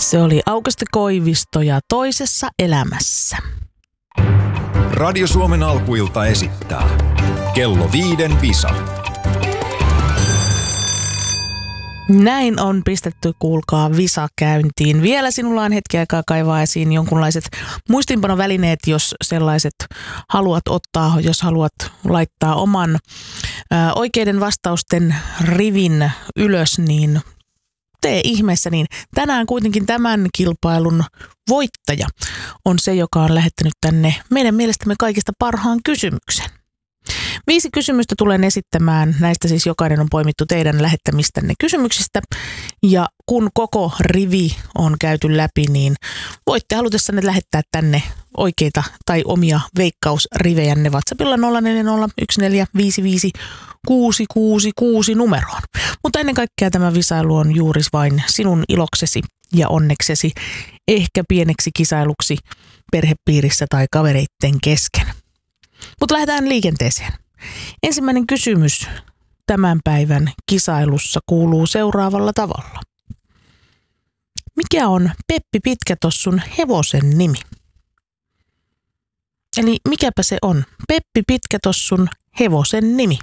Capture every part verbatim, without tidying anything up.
Se oli Aukusti Koivisto ja Toisessa elämässä. Radio Suomen alkuilta esittää Kello viiden visa. Näin on pistetty, kuulkaa, visa käyntiin. Vielä sinulla on hetki aikaa kaivaa esiin jonkunlaiset muistinpanovälineet, jos sellaiset haluat ottaa, jos haluat laittaa oman ö, oikeiden vastausten rivin ylös, niin tee ihmeessä. Niin tänään kuitenkin tämän kilpailun voittaja on se, joka on lähettänyt tänne meidän mielestämme kaikista parhaan kysymyksen. Viisi kysymystä tulen esittämään. Näistä siis jokainen on poimittu teidän lähettämistänne kysymyksistä. Ja kun koko rivi on käyty läpi, niin voitte halutessanne lähettää tänne oikeita tai omia veikkausrivejänne WhatsAppilla nolla neljä nolla yksi neljä viisi viisi kuusi kuusi kuusi numeroon. Mutta ennen kaikkea tämä visailu on juuri vain sinun iloksesi ja onneksesi, ehkä pieneksi kisailuksi perhepiirissä tai kavereitten kesken. Mutta lähdetään liikenteeseen. Ensimmäinen kysymys tämän päivän kisailussa kuuluu seuraavalla tavalla. Mikä on Peppi Pitkätossun hevosen nimi? Eli mikäpä se on? Peppi Pitkätossun hevosen nimi.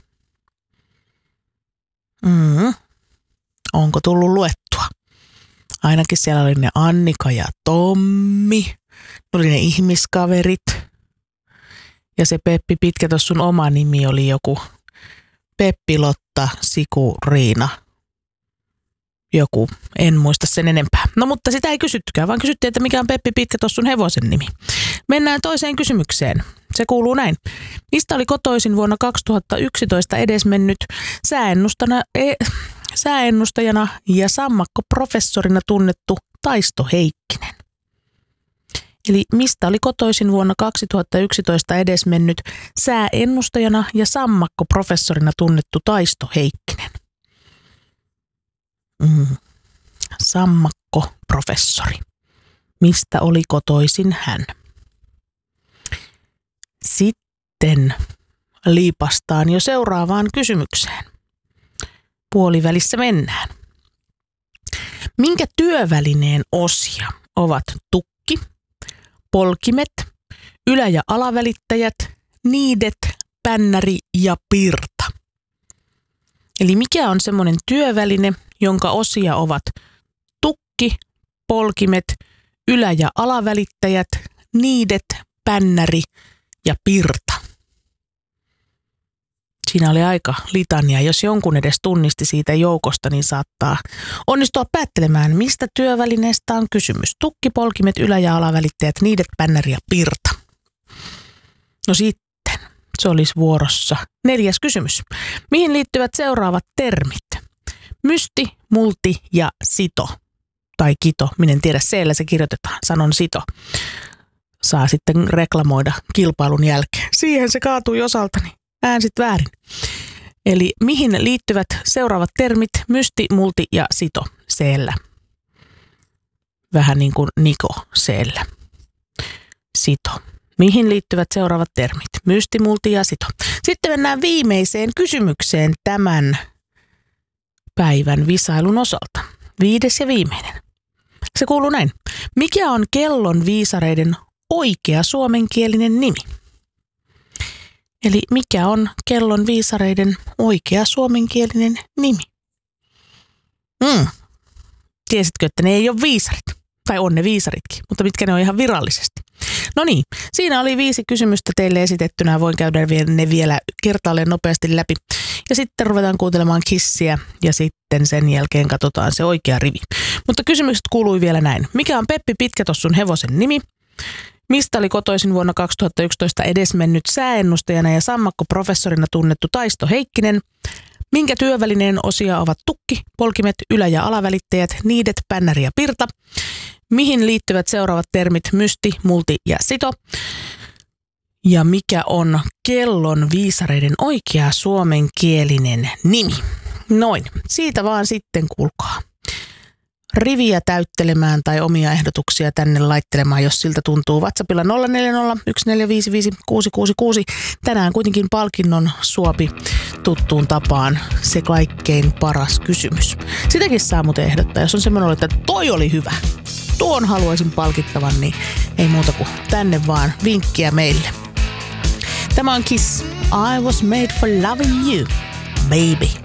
Mm. Onko tullut luettua? Ainakin siellä oli ne Annika ja Tommi. Oli ne ihmiskaverit. Ja se Peppi Pitkätossun oma nimi oli joku Peppi, Lotta, Siku, Riina. Joku, en muista sen enempää. No mutta sitä ei kysyttykään, vaan kysyttiin, että mikä on Peppi Pitkätossun hevosen nimi. Mennään toiseen kysymykseen. Se kuuluu näin. Mistä oli kotoisin vuonna kaksituhattayksitoista edesmennyt sääennustajana, e, sääennustajana ja sammakkoprofessorina tunnettu Taisto Heikkinen? Eli mistä oli kotoisin vuonna kaksituhattayksitoista edesmennyt sääennustajana ja sammakkoprofessorina tunnettu Taisto Heikkinen? Mm. Sammakkoprofessori. Mistä oli kotoisin hän? Sitten liipastaan jo seuraavaan kysymykseen. Puolivälissä mennään. Minkä työvälineen osia ovat tukki, polkimet, ylä- ja alavälittäjät, niidet, pännäri ja pirta? Eli mikä on semmoinen työväline, jonka osia ovat tukki, polkimet, ylä- ja alavälittäjät, niidet, pännäri ja pirta? Siinä oli aika litania. Jos jonkun edes tunnisti siitä joukosta, niin saattaa onnistua päättelemään, mistä työvälineestä on kysymys. Tukki, polkimet, ylä- ja alavälittäjät, niidet, pännäri ja pirta. No sitten, se olisi vuorossa. Neljäs kysymys. Mihin liittyvät seuraavat termit? Mysti, multi ja sito. Tai kito, minä en tiedä, siellä se kirjoitetaan. Sanon sito. Saa sitten reklamoida kilpailun jälkeen. Siihen se kaatui osaltani. Äänsit väärin. Eli mihin liittyvät seuraavat termit? Mysti, multi ja sito. Seellä. Vähän niin kuin Niko seellä. Sito. Mihin liittyvät seuraavat termit? Mysti, multi ja sito. Sitten mennään viimeiseen kysymykseen tämän päivän visailun osalta. Viides ja viimeinen. Se kuuluu näin. Mikä on kellon viisareiden oikea suomenkielinen nimi? Eli mikä on kellon viisareiden oikea suomenkielinen nimi? Mm. Tiesitkö, että ne ei ole viisarit? Tai on ne viisaritkin, mutta mitkä ne on ihan virallisesti? No niin, siinä oli viisi kysymystä teille esitettynä. Voin käydä ne vielä kertaalleen nopeasti läpi. Ja sitten ruvetaan kuuntelemaan Kissiä ja sitten sen jälkeen katsotaan se oikea rivi. Mutta kysymykset kuului vielä näin. Mikä on Peppi Pitkätossun hevosen nimi? Mistä oli kotoisin vuonna kaksituhattayksitoista edesmennyt sääennustajana ja sammakkoprofessorina tunnettu Taisto Heikkinen? Minkä työvälineen osia ovat tukki, polkimet, ylä- ja alavälittäjät, niidet, pännäri ja pirta? Mihin liittyvät seuraavat termit mysti, multi ja sito? Ja mikä on kellon viisareiden oikea suomenkielinen nimi? Noin, siitä vaan sitten kuulkaa. Riviä täyttelemään tai omia ehdotuksia tänne laittelemaan, jos siltä tuntuu. WhatsAppilla nolla neljä nolla yksi neljä viisi viisi kuusi kuusi kuusi. Tänään kuitenkin palkinnon suopi tuttuun tapaan se kaikkein paras kysymys. Sitäkin saa muuten ehdottaa, jos on semmoinen, että toi oli hyvä. tuon haluaisin palkittavan, niin ei muuta kuin tänne vaan vinkkiä meille. Tämä on Kiss. I was made for loving you, baby.